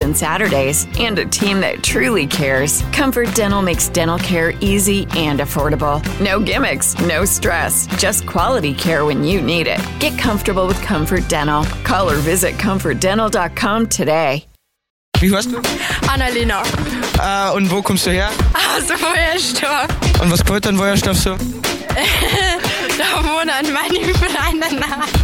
and Saturdays, and a team that truly cares. Comfort Dental makes dental care easy and affordable. No gimmicks, no stress, just quality care when you need it. Get comfortable with Comfort Dental. Call or visit comfortdental.com today. Wie heißt du? Annalena. Und wo kommst du her? Aus Wojerstorf. Und was gefällt dir an Wojerstorf so? Da wohnen meine Freunde nach.